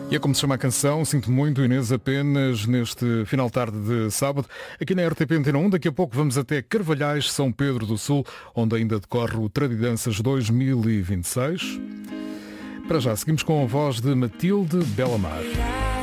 E é como se chama a canção, sinto muito, Inês, apenas neste final de tarde de sábado, aqui na RTP Antena 1. Daqui a pouco vamos até Carvalhais, São Pedro do Sul, onde ainda decorre o Tradidanças 2026. Para já, seguimos com a voz de Matilde Belamar.